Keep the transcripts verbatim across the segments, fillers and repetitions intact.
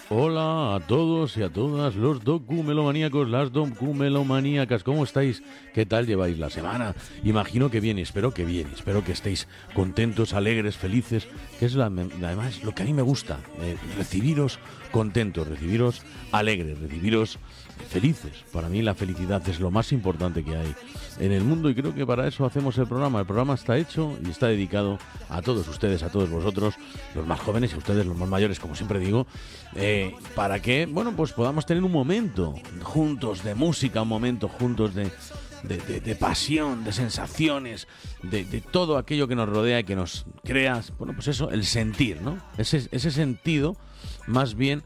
Hola a todos y a todas los documelomaníacos, las documelomaníacas, ¿cómo estáis? ¿Qué tal lleváis la semana? Imagino que bien, espero que bien, espero que estéis contentos, alegres, felices, que es la, además lo que a mí me gusta, eh, recibiros contentos, recibiros alegres, recibiros felices. Para mí la felicidad es lo más importante que hay en el mundo y creo que para eso hacemos el programa. El programa está hecho y está dedicado a todos ustedes, a todos vosotros, los más jóvenes y a ustedes, los más mayores, como siempre digo, eh, para que, bueno, pues podamos tener un momento juntos de música, un momento juntos de, de, de, de pasión, de sensaciones, de, de todo aquello que nos rodea y que nos crea, bueno, pues eso, el sentir, ¿no? Ese, ese sentido, más bien,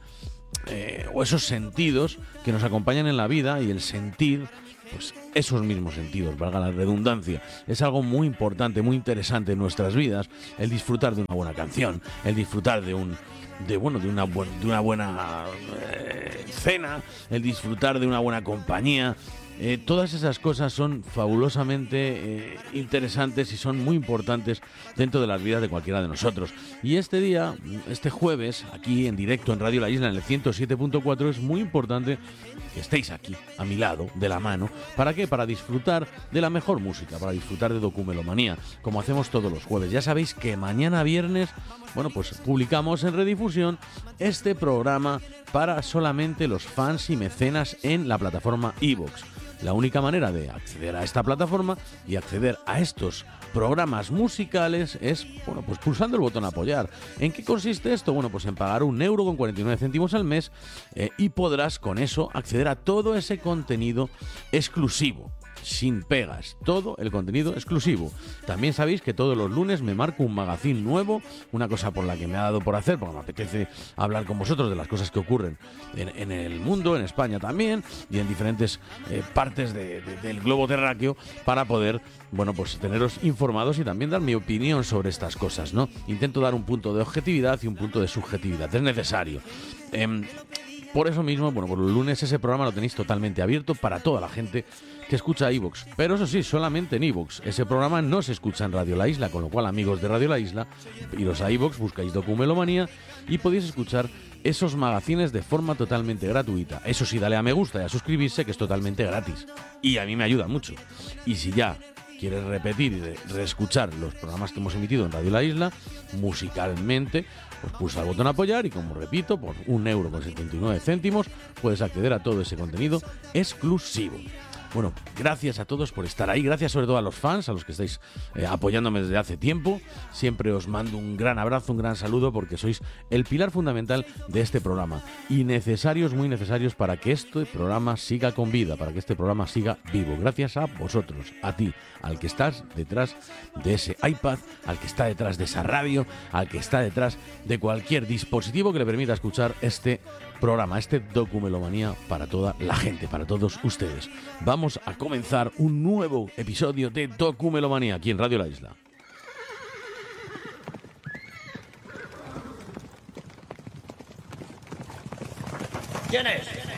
eh, o esos sentidos que nos acompañan en la vida y el sentir, pues esos mismos sentidos, valga la redundancia, es algo muy importante, muy interesante en nuestras vidas, el disfrutar de una buena canción, el disfrutar de un de bueno de una buen, de una buena eh, cena, el disfrutar de una buena compañía. Eh, todas esas cosas son fabulosamente eh, interesantes y son muy importantes dentro de las vidas de cualquiera de nosotros. Y este día, este jueves, aquí en directo en Radio La Isla, en el ciento siete punto cuatro, es muy importante que estéis aquí, a mi lado, de la mano. ¿Para qué? Para disfrutar de la mejor música, para disfrutar de Documelomanía, como hacemos todos los jueves. Ya sabéis que mañana viernes, bueno, pues publicamos en redifusión este programa para solamente los fans y mecenas en la plataforma iVoox. La única manera de acceder a esta plataforma y acceder a estos programas musicales es, bueno, pues pulsando el botón apoyar. ¿En qué consiste esto? Bueno, pues en pagar un euro con cuarenta y nueve céntimos al mes eh, y podrás con eso acceder a todo ese contenido exclusivo. Sin pegas, todo el contenido exclusivo. También sabéis que todos los lunes me marco un magazine nuevo, una cosa por la que me ha dado por hacer, porque me apetece hablar con vosotros de las cosas que ocurren en, en el mundo, en España también, y en diferentes eh, partes de, de, del globo terráqueo, para poder, bueno, pues teneros informados y también dar mi opinión sobre estas cosas, ¿no? Intento dar un punto de objetividad y un punto de subjetividad, es necesario. Eh, Por eso mismo, bueno, por los lunes ese programa lo tenéis totalmente abierto para toda la gente que escucha iVoox. Pero eso sí, solamente en iVoox. Ese programa no se escucha en Radio La Isla, con lo cual, amigos de Radio La Isla, iros a iVoox, buscáis Documelomanía y podéis escuchar esos magazines de forma totalmente gratuita. Eso sí, dale a me gusta y a suscribirse, que es totalmente gratis. Y a mí me ayuda mucho. Y si ya quieres repetir y reescuchar los programas que hemos emitido en Radio La Isla, musicalmente, pues pulsa el botón apoyar y, como repito, por un euro con setenta y nueve céntimos puedes acceder a todo ese contenido exclusivo. Bueno, gracias a todos por estar ahí, gracias sobre todo a los fans, a los que estáis eh, apoyándome desde hace tiempo. Siempre os mando un gran abrazo, un gran saludo, porque sois el pilar fundamental de este programa y necesarios, muy necesarios, para que este programa siga con vida, para que este programa siga vivo. Gracias a vosotros, a ti, al que estás detrás de ese iPad, al que está detrás de esa radio, al que está detrás de cualquier dispositivo que le permita escuchar este programa, este Documelomanía, para toda la gente, para todos ustedes. Vamos a comenzar un nuevo episodio de Documelomanía aquí en Radio La Isla. ¿Quién es?